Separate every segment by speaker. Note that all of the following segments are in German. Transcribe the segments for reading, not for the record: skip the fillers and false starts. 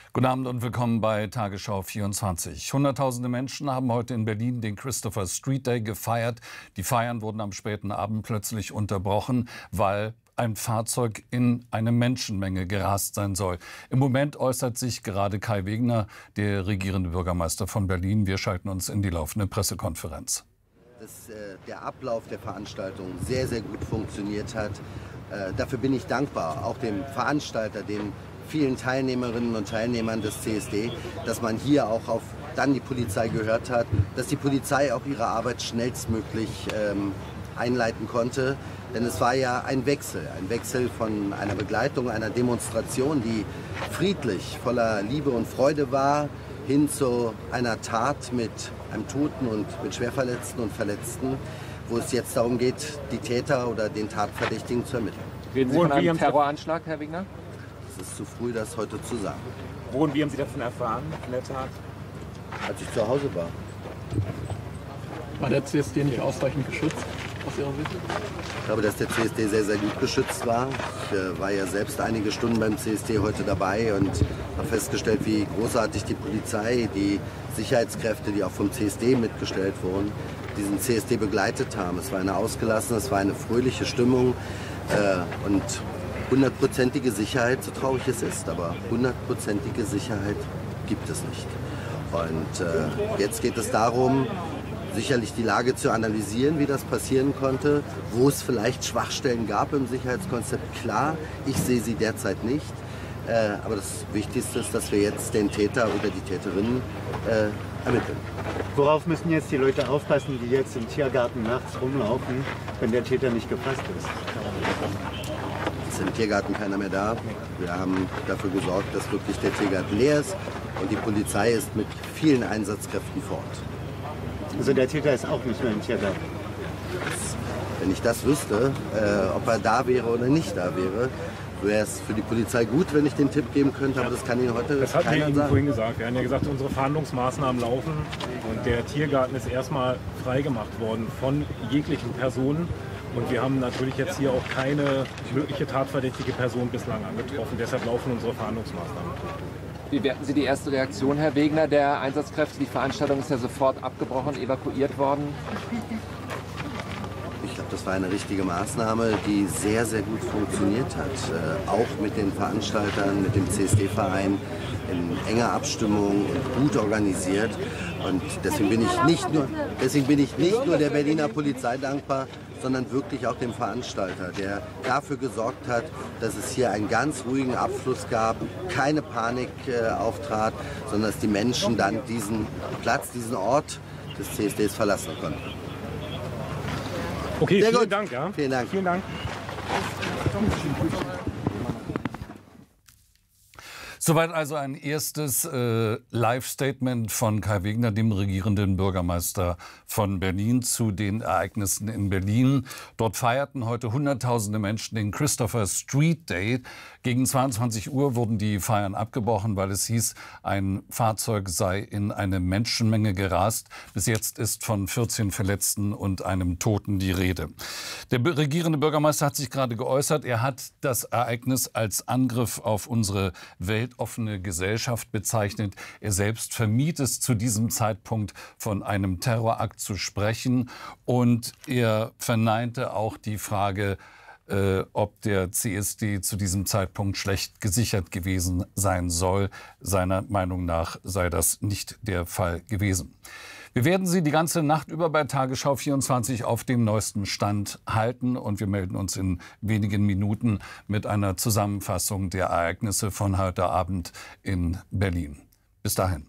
Speaker 1: Guten Abend und willkommen bei Tagesschau 24. Hunderttausende Menschen haben heute in Berlin den Christopher Street Day gefeiert. Die Feiern wurden am späten Abend plötzlich unterbrochen, weil ein Fahrzeug in eine Menschenmenge gerast sein soll. Im Moment äußert sich gerade Kai Wegner, der regierende Bürgermeister von Berlin. Wir schalten uns in die laufende Pressekonferenz.
Speaker 2: Dass der Ablauf der Veranstaltung sehr, sehr gut funktioniert hat. Dafür bin ich dankbar, auch dem Veranstalter, den vielen Teilnehmerinnen und Teilnehmern des CSD, dass man hier auch auf dann die Polizei gehört hat, dass die Polizei auch ihre Arbeit schnellstmöglich einleiten konnte. Denn es war ja ein Wechsel von einer Begleitung, einer Demonstration, die friedlich, voller Liebe und Freude war, hin zu einer Tat mit einem Toten und mit Schwerverletzten und Verletzten, wo es jetzt darum geht, die Täter oder den Tatverdächtigen zu ermitteln.
Speaker 3: Reden Sie von einem Terroranschlag, Herr Wegner?
Speaker 2: Es ist zu früh, das heute zu sagen.
Speaker 3: Wo und wie haben Sie davon erfahren, in der Tat?
Speaker 2: Als ich zu Hause war.
Speaker 4: War der CSD nicht ausreichend geschützt, aus Ihrer Sicht?
Speaker 2: Ich glaube, dass der CSD sehr, sehr gut geschützt war. Ich war ja selbst einige Stunden beim CSD heute dabei und habe festgestellt, wie großartig die Polizei, die Sicherheitskräfte, die auch vom CSD mitgestellt wurden, diesen CSD begleitet haben. Es war eine ausgelassene, es war eine fröhliche Stimmung und hundertprozentige Sicherheit, so traurig es ist, aber hundertprozentige Sicherheit gibt es nicht. Und jetzt geht es darum, sicherlich die Lage zu analysieren, wie das passieren konnte, wo es vielleicht Schwachstellen gab im Sicherheitskonzept. Klar, ich sehe sie derzeit nicht, aber das Wichtigste ist, dass wir jetzt den Täter oder die Täterinnen ermitteln.
Speaker 5: Worauf müssen jetzt die Leute aufpassen, die jetzt im Tiergarten nachts rumlaufen, wenn der Täter nicht gefasst ist?
Speaker 2: Es ist im Tiergarten keiner mehr da. Wir haben dafür gesorgt, dass wirklich der Tiergarten leer ist und die Polizei ist mit vielen Einsatzkräften vor Ort.
Speaker 5: Also der Täter ist auch nicht mehr im Tiergarten?
Speaker 2: Wenn ich das wüsste, ob er da wäre oder nicht da wäre, wäre es für die Polizei gut, wenn ich den Tipp geben könnte, aber das kann Ihnen heute
Speaker 6: das hat
Speaker 2: keiner
Speaker 6: Ihnen
Speaker 2: sagen.
Speaker 6: Vorhin gesagt. Wir haben ja gesagt, unsere Verhandlungsmaßnahmen laufen und der Tiergarten ist erstmal freigemacht worden von jeglichen Personen. Und wir haben natürlich jetzt hier auch keine mögliche tatverdächtige Person bislang angetroffen. Deshalb laufen unsere Verhandlungsmaßnahmen.
Speaker 3: Wie werten Sie die erste Reaktion, Herr Wegner, der Einsatzkräfte? Die Veranstaltung ist ja sofort abgebrochen, evakuiert worden.
Speaker 2: Ich glaube, das war eine richtige Maßnahme, die sehr, sehr gut funktioniert hat. Auch mit den Veranstaltern, mit dem CSD-Verein in enger Abstimmung und gut organisiert. Und deswegen bin ich nicht nur der Berliner Polizei dankbar, sondern wirklich auch dem Veranstalter, der dafür gesorgt hat, dass es hier einen ganz ruhigen Abfluss gab, keine Panik auftrat, sondern dass die Menschen dann diesen Platz, diesen Ort des CSDs verlassen konnten.
Speaker 6: Okay,
Speaker 2: Sehr
Speaker 6: vielen
Speaker 2: gut.
Speaker 6: Dank. Ja.
Speaker 2: Vielen Dank.
Speaker 6: Vielen Dank.
Speaker 1: Soweit also ein erstes Live-Statement von Kai Wegner, dem regierenden Bürgermeister von Berlin, zu den Ereignissen in Berlin. Dort feierten heute Hunderttausende Menschen den Christopher Street Day. Gegen 22 Uhr wurden die Feiern abgebrochen, weil es hieß, ein Fahrzeug sei in eine Menschenmenge gerast. Bis jetzt ist von 14 Verletzten und einem Toten die Rede. Der regierende Bürgermeister hat sich gerade geäußert. Er hat das Ereignis als Angriff auf unsere weltoffene Gesellschaft bezeichnet. Er selbst vermied es zu diesem Zeitpunkt, von einem Terrorakt zu sprechen. Und er verneinte auch die Frage, ob der CSD zu diesem Zeitpunkt schlecht gesichert gewesen sein soll. Seiner Meinung nach sei das nicht der Fall gewesen. Wir werden Sie die ganze Nacht über bei Tagesschau 24 auf dem neuesten Stand halten und wir melden uns in wenigen Minuten mit einer Zusammenfassung der Ereignisse von heute Abend in Berlin. Bis dahin.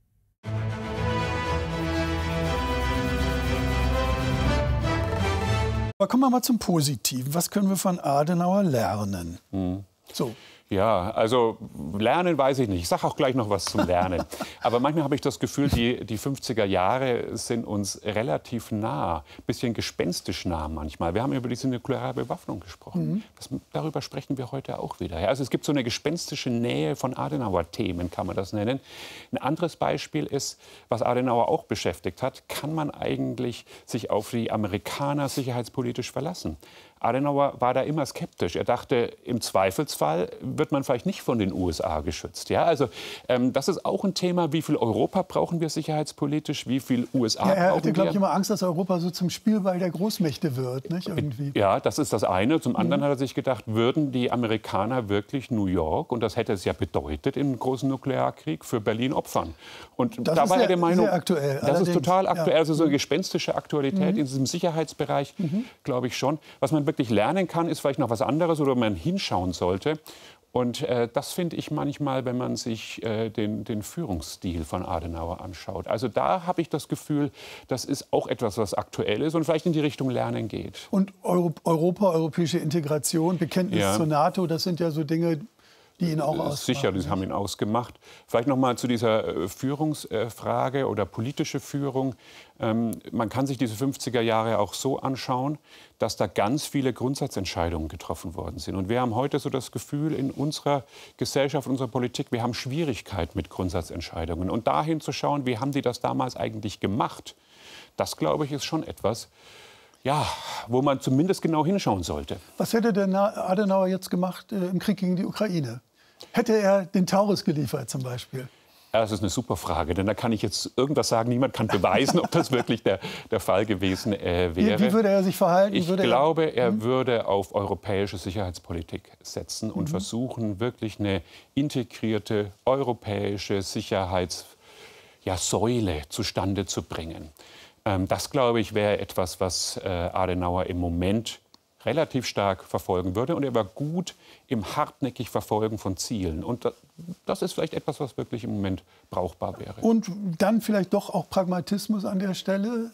Speaker 4: Aber kommen wir mal zum Positiven. Was können wir von Adenauer lernen? So.
Speaker 7: Ja, also lernen weiß ich nicht. Ich sage auch gleich noch was zum Lernen. Aber manchmal habe ich das Gefühl, die 50er Jahre sind uns relativ nah, bisschen gespenstisch nah manchmal. Wir haben über diese nukleare Bewaffnung gesprochen. Darüber sprechen wir heute auch wieder. Ja, also es gibt so eine gespenstische Nähe von Adenauer-Themen, kann man das nennen. Ein anderes Beispiel ist, was Adenauer auch beschäftigt hat, kann man eigentlich sich auf die Amerikaner sicherheitspolitisch verlassen? Adenauer war da immer skeptisch. Er dachte, im Zweifelsfall wird man vielleicht nicht von den USA geschützt. Ja, also das ist auch ein Thema, wie viel Europa brauchen wir sicherheitspolitisch, wie viel USA brauchen wir.
Speaker 4: Er hatte, glaube ich, immer Angst, dass Europa so zum Spielball der Großmächte wird, nicht? Irgendwie.
Speaker 7: Ja, das ist das eine. Zum anderen hat er sich gedacht, würden die Amerikaner wirklich New York, und das hätte es ja bedeutet im großen Nuklearkrieg, für Berlin opfern. Und
Speaker 4: das
Speaker 7: da war er der Meinung,
Speaker 4: sehr aktuell.
Speaker 7: das ist total aktuell, also so eine gespenstische Aktualität in diesem Sicherheitsbereich, glaube ich schon. Was man wirklich lernen kann, ist vielleicht noch was anderes, oder man hinschauen sollte. Und das finde ich manchmal, wenn man sich den Führungsstil von Adenauer anschaut. Also da habe ich das Gefühl, das ist auch etwas, was aktuell ist und vielleicht in die Richtung Lernen geht.
Speaker 4: Und Europa, europäische Integration, Bekenntnis zur NATO, das sind ja so Dinge, die ihn auch ausmachen.
Speaker 7: Sicher, die haben ihn ausgemacht. Vielleicht noch mal zu dieser Führungsfrage oder politische Führung. Man kann sich diese 50er Jahre auch so anschauen, dass da ganz viele Grundsatzentscheidungen getroffen worden sind. Und wir haben heute so das Gefühl in unserer Gesellschaft, unserer Politik, wir haben Schwierigkeit mit Grundsatzentscheidungen. Und dahin zu schauen, wie haben die das damals eigentlich gemacht, das, glaube ich, ist schon etwas, ja, wo man zumindest genau hinschauen sollte.
Speaker 4: Was hätte denn Adenauer jetzt gemacht im Krieg gegen die Ukraine? Hätte er den Taurus geliefert zum Beispiel?
Speaker 7: Ja, das ist eine super Frage, denn da kann ich jetzt irgendwas sagen. Niemand kann beweisen, ob das wirklich der Fall gewesen wäre.
Speaker 4: Wie würde er sich verhalten?
Speaker 7: Ich glaube, er würde auf europäische Sicherheitspolitik setzen und versuchen, wirklich eine integrierte europäische Sicherheitssäule zustande zu bringen. Das, glaube ich, wäre etwas, was Adenauer im Moment relativ stark verfolgen würde. Und er war gut im hartnäckig Verfolgen von Zielen. Und das ist vielleicht etwas, was wirklich im Moment brauchbar wäre.
Speaker 4: Und dann vielleicht doch auch Pragmatismus an der Stelle?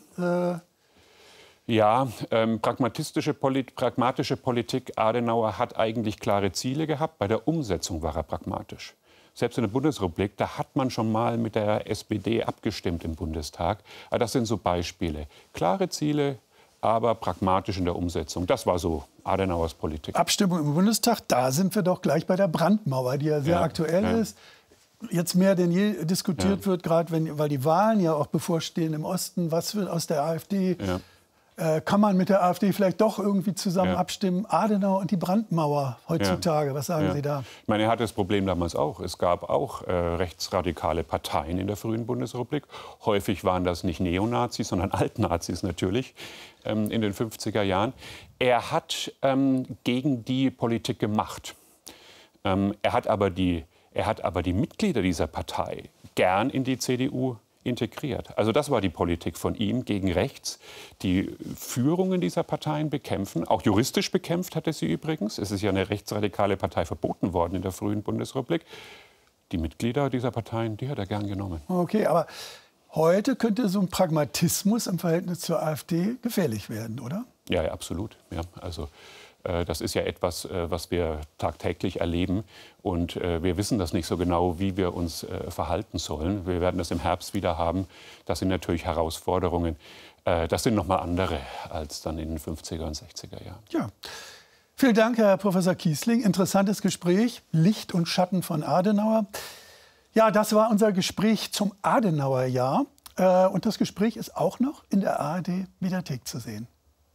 Speaker 7: Ja, pragmatische Politik. Adenauer hat eigentlich klare Ziele gehabt. Bei der Umsetzung war er pragmatisch. Selbst in der Bundesrepublik, da hat man schon mal mit der SPD abgestimmt im Bundestag. Aber das sind so Beispiele. Klare Ziele, aber pragmatisch in der Umsetzung. Das war so Adenauers Politik.
Speaker 4: Abstimmung im Bundestag, da sind wir doch gleich bei der Brandmauer, die ja sehr aktuell ist. Jetzt mehr denn je diskutiert wird, gerade weil die Wahlen ja auch bevorstehen im Osten. Was wird aus der AfD? Kann man mit der AfD vielleicht doch irgendwie zusammen abstimmen? Adenauer und die Brandmauer heutzutage, was sagen Sie da?
Speaker 7: Ich meine, er hatte das Problem damals auch. Es gab auch rechtsradikale Parteien in der frühen Bundesrepublik. Häufig waren das nicht Neonazis, sondern Altnazis natürlich in den 50er Jahren. Er hat gegen die Politik gemacht. Er hat aber die Mitglieder dieser Partei gern in die CDU integriert. Also das war die Politik von ihm gegen rechts. Die Führungen dieser Parteien bekämpfen, auch juristisch bekämpft hat er sie übrigens. Es ist ja eine rechtsradikale Partei verboten worden in der frühen Bundesrepublik. Die Mitglieder dieser Parteien, die hat er gern genommen.
Speaker 4: Okay, aber heute könnte so ein Pragmatismus im Verhältnis zur AfD gefährlich werden, oder?
Speaker 7: Ja, ja, absolut. Ja, also das ist ja etwas, was wir tagtäglich erleben. Und wir wissen das nicht so genau, wie wir uns verhalten sollen. Wir werden das im Herbst wieder haben. Das sind natürlich Herausforderungen. Das sind noch mal andere als dann in den 50er und 60er Jahren.
Speaker 4: Ja. Vielen Dank, Herr Professor Kiesling. Interessantes Gespräch. Licht und Schatten von Adenauer. Ja, das war unser Gespräch zum Adenauerjahr. Und das Gespräch ist auch noch in der ARD-Mediathek zu sehen.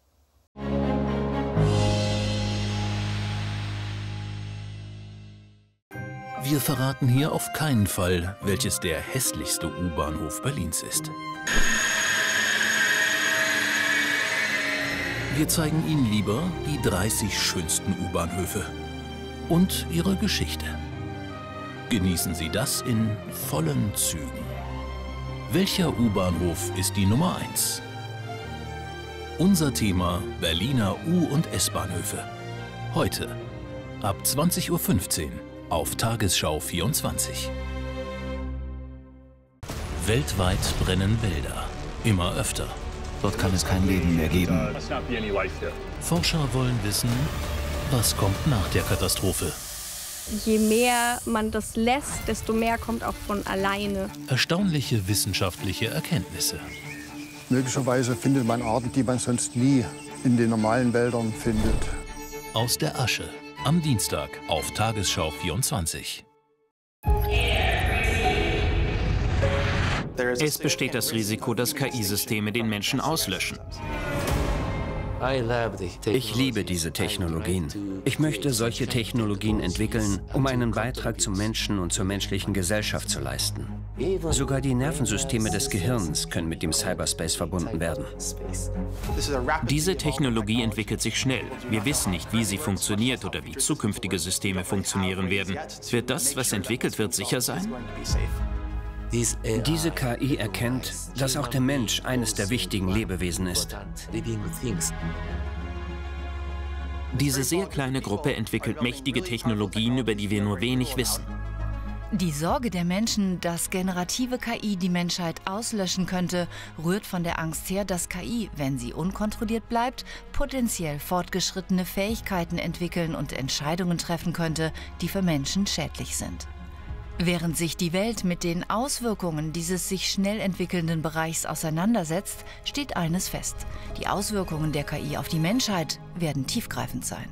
Speaker 8: Wir verraten hier auf keinen Fall, welches der hässlichste U-Bahnhof Berlins ist. Wir zeigen Ihnen lieber die 30 schönsten U-Bahnhöfe und ihre Geschichte. Genießen Sie das in vollen Zügen. Welcher U-Bahnhof ist die Nummer 1? Unser Thema Berliner U- und S-Bahnhöfe. Heute ab 20:15 Uhr. Auf Tagesschau 24. Weltweit brennen Wälder. Immer öfter.
Speaker 9: Dort kann es kein Leben mehr geben.
Speaker 8: Forscher wollen wissen, was kommt nach der Katastrophe.
Speaker 10: Je mehr man das lässt, desto mehr kommt auch von alleine.
Speaker 8: Erstaunliche wissenschaftliche Erkenntnisse.
Speaker 11: Möglicherweise findet man Arten, die man sonst nie in den normalen Wäldern findet.
Speaker 8: Aus der Asche. Am Dienstag auf Tagesschau 24.
Speaker 12: Es besteht das Risiko, dass KI-Systeme den Menschen auslöschen. Ich liebe diese Technologien. Ich möchte solche Technologien entwickeln, um einen Beitrag zum Menschen und zur menschlichen Gesellschaft zu leisten. Sogar die Nervensysteme des Gehirns können mit dem Cyberspace verbunden werden.
Speaker 13: Diese Technologie entwickelt sich schnell. Wir wissen nicht, wie sie funktioniert oder wie zukünftige Systeme funktionieren werden. Wird das, was entwickelt wird, sicher sein?
Speaker 12: Diese KI erkennt, dass auch der Mensch eines der wichtigen Lebewesen ist.
Speaker 13: Diese sehr kleine Gruppe entwickelt mächtige Technologien, über die wir nur wenig wissen.
Speaker 14: Die Sorge der Menschen, dass generative KI die Menschheit auslöschen könnte, rührt von der Angst her, dass KI, wenn sie unkontrolliert bleibt, potenziell fortgeschrittene Fähigkeiten entwickeln und Entscheidungen treffen könnte, die für Menschen schädlich sind. Während sich die Welt mit den Auswirkungen dieses sich schnell entwickelnden Bereichs auseinandersetzt, steht eines fest: Die Auswirkungen der KI auf die Menschheit werden tiefgreifend sein.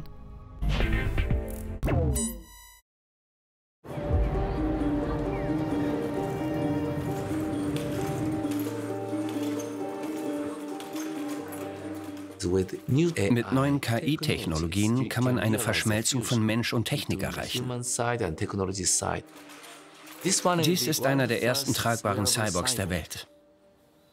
Speaker 12: Mit neuen KI-Technologien kann man eine Verschmelzung von Mensch und Technik erreichen. Dies ist einer der ersten tragbaren Cyborgs der Welt.